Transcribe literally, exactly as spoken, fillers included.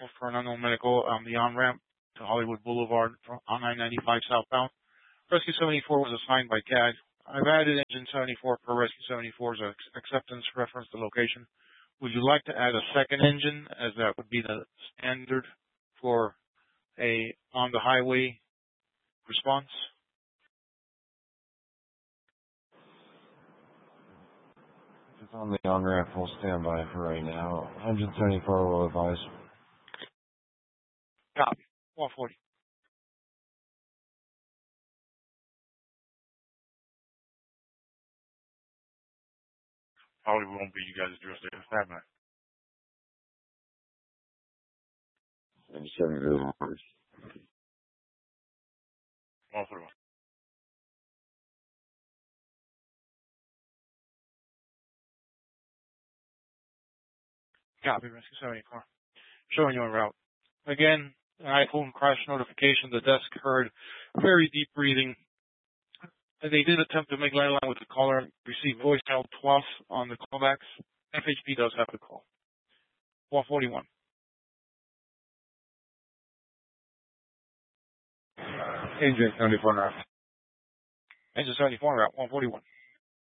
for an unknown medical on the on-ramp to Hollywood Boulevard on I ninety-five southbound. Rescue seventy-four was assigned by C A D. I've added engine seventy-four per Rescue seventy-four's acceptance reference to location. Would you like to add a second engine, as that would be the standard for a on-the-highway response? It's on the on-ramp. We'll stand by for right now. Engine seventy-four will advise. Copy. one forty. Probably won't be you guys' jurisdiction. Stand by. Engine seventy-four. one forty-one. Copy, Rescue seventy-four. Showing you en route. Again, an iPhone crash notification. The desk heard very deep breathing. And they did attempt to make landline with the caller, received voicemail twice on the callbacks. F H P does have the call. one forty-one. Engine seventy-four now. Engine seventy-four route, one forty-one.